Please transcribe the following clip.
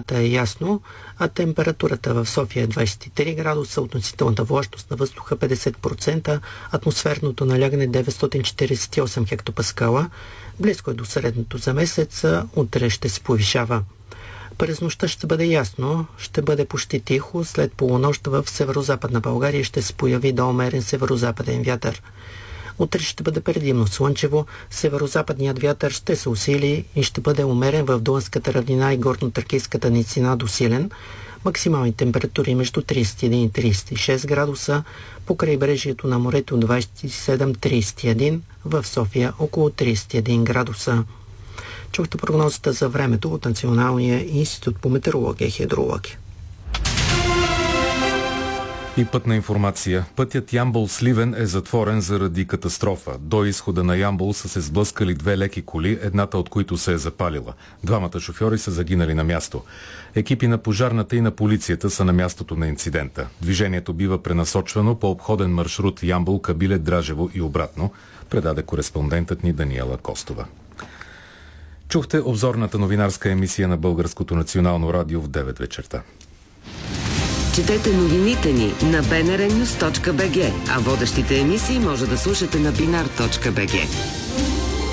климата е ясно, а температурата в София е 23 градуса, относителната влажност на въздуха 50%, атмосферното налягане 948 хектопаскала, близко е до средното за месеца, утре ще се повишава. През нощта ще бъде ясно, ще бъде почти тихо, след полунощ в северо-западна България ще се появи до умерен северо-западен вятър. Утре ще бъде предимно слънчево, северо-западният вятър ще се усили и ще бъде умерен в Дунавската равнина и горно-тракийската низина до силен. Максимални температури между 31 и 36 градуса, по крайбрежието на морето 27-31, в София около 31 градуса. Чухте прогнозата за времето от Националния институт по метеорология и хидрология. И пътна информация. Пътят Ямбол-Сливен е затворен заради катастрофа. До изхода на Ямбол са се сблъскали две леки коли, едната от които се е запалила. Двамата шофьори са загинали на място. Екипи на пожарната и на полицията са на мястото на инцидента. Движението бива пренасочвано по обходен маршрут Ямбол, Кабиле, Дражево и обратно, предаде кореспондентът ни Даниела Костова. Чухте обзорната новинарска емисия на Българското национално радио в 9 вечерта. Четете новините ни на bnrnews.bg, а водещите емисии може да слушате на binar.bg.